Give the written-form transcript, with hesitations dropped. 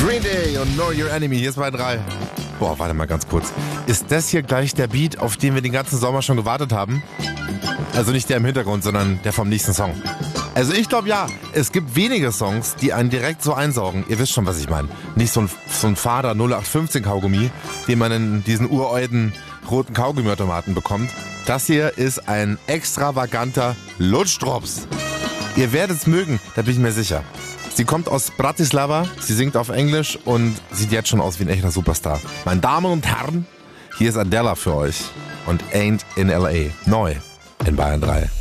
Green Day und Know Your Enemy, hier ist bei 3. Boah, warte mal ganz kurz. Ist das hier gleich der Beat, auf den wir den ganzen Sommer schon gewartet haben? Also nicht der im Hintergrund, sondern der vom nächsten Song. Also ich glaube ja, es gibt wenige Songs, die einen direkt so einsaugen. Ihr wisst schon, was ich meine. Nicht so ein fader 0815 Kaugummi, den man in diesen uralten roten Kaugummiautomaten bekommt. Das hier ist ein extravaganter Lutschdrops. Ihr werdet es mögen, da bin ich mir sicher. Sie kommt aus Bratislava, sie singt auf Englisch und sieht jetzt schon aus wie ein echter Superstar. Meine Damen und Herren, hier ist Adele für euch und Ain't in L.A. Neu in Bayern 3.